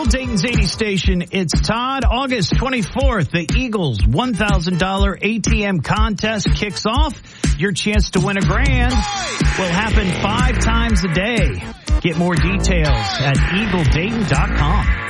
Dayton's 80 station. It's Todd. August 24th, the Eagles $1,000 ATM contest kicks off. Your chance to win $1,000 will happen 5 times a day. Get more details at eagledayton.com.